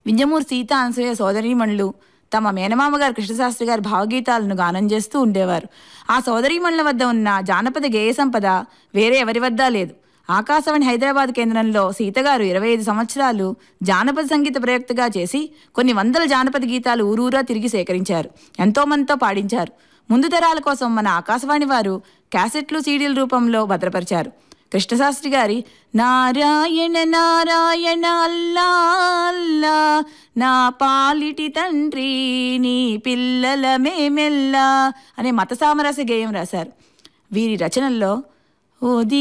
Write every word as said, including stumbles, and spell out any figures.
వింజమూరు సీత అనసూయ సోదరీమణులు తమ మేనమామగారు కృష్ణశాస్త్రి గారి భావగీతాలను గానం చేస్తూ ఉండేవారు. ఆ సోదరీమణుల వద్ద ఉన్న జానపద గేయ సంపద వేరే ఎవరి వద్ద లేదు. ఆకాశవాణి హైదరాబాద్ కేంద్రంలో సీతగారు ఇరవై ఐదు సంవత్సరాలు జానపద సంగీత ప్రయోక్తగా చేసి కొన్ని వందల జానపద గీతాలు ఊరూరా తిరిగి సేకరించారు. ఎంతో మందితో పాడించారు. ముందు తరాల కోసం మన ఆకాశవాణి వారు క్యాసెట్లు, సీడీల రూపంలో భద్రపరిచారు. కృష్ణశాస్త్రి గారి నారాయణ నారాయణ అల్లా అల్లా నా పాలిటి తండ్రి నీ పిల్లల మేమెల్లా అనే మత సామరస్య గేయం రాశారు. వీరి రచనల్లో ఓది